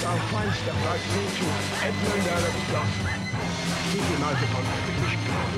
our fine stuff like Rachel, Edmund, Alex, Gus. Keep your nose upon the